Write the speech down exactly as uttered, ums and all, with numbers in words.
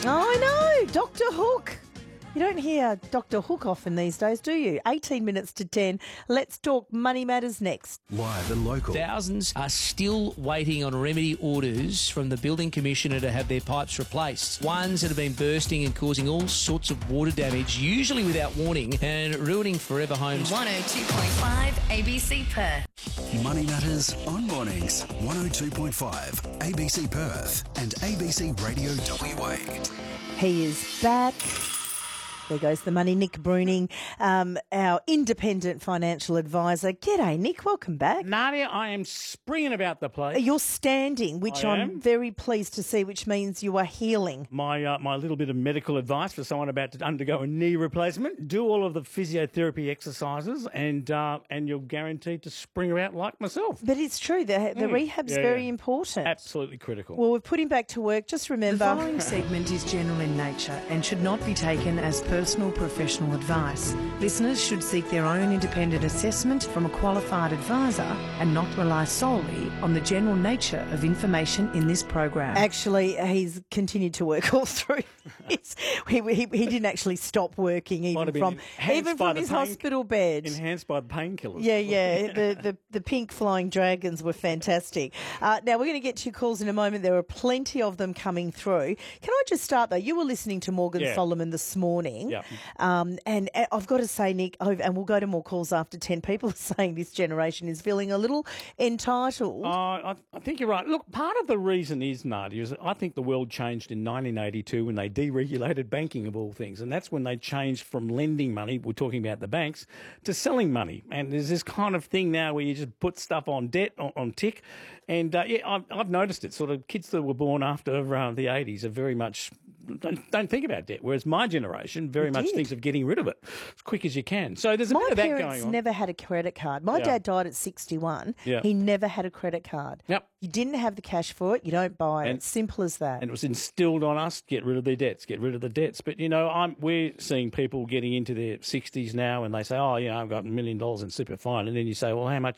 Oh, I know, Doctor Hook. You don't hear Doctor Hook often these days, do you? eighteen minutes to ten. Let's talk money matters next. Live and local. Thousands are still waiting on remedy orders from the Building Commissioner to have their pipes replaced. Ones that have been bursting and causing all sorts of water damage, usually without warning, and ruining forever homes. one oh two point five A B C Perth. Money Matters on mornings. one oh two point five A B C Perth and A B C Radio W A. He is back. There goes the money. Nick Bruning, um, our independent financial advisor. G'day, Nick. Welcome back. Nadia, I am springing about the place. You're standing, which I I'm am. very pleased to see, which means you are healing. My uh, my little bit of medical advice for someone about to undergo a knee replacement: do all of the physiotherapy exercises, and uh, and you're guaranteed to spring about like myself. But it's true, the, the Mm. rehab's Yeah, very yeah. important. Absolutely critical. Well, we've put him back to work. Just The remember... following segment is general in nature and should not be taken as personal professional advice. Listeners should seek their own independent assessment from a qualified advisor and not rely solely on the general nature of information in this program. Actually, he's continued to work all through. His, he, he, he didn't actually stop working Might even have been from enhanced even by from the his pain- hospital bed. Enhanced by the painkillers. Yeah, yeah. The, the the pink flying dragons were fantastic. Uh, now, we're going to get to your calls in a moment. There are plenty of them coming through. Can I just start, though? You were listening to Morgan Yeah. Solomon this morning. Yeah. Um, and uh, I've got to say, Nick, oh, and we'll go to more calls after ten, people are saying this generation is feeling a little entitled. Uh, I, I think you're right. Look, part of the reason is, Nadia, is that I think the world changed in nineteen eighty-two when they deregulated banking, of all things. And that's when they changed from lending money, we're talking about the banks, to selling money. And there's this kind of thing now where you just put stuff on debt, on, on tick. And, uh, yeah, I've, I've noticed it. Sort of kids that were born after uh, the eighties are very much... Don't, don't think about debt, whereas my generation very We much did. thinks of getting rid of it as quick as you can. So there's a My bit of that parents going on. never had a credit card. My Yeah. dad died at sixty-one. Yeah. He never had a credit card. Yep. You didn't have the cash for it, you don't buy it. And- It's simple as that. And it was instilled on us, get rid of their debts, get rid of the debts. But, you know, I'm, we're seeing people getting into their sixties now and they say, oh, you know, I've got a million dollars in super fine. And then you say, well, how much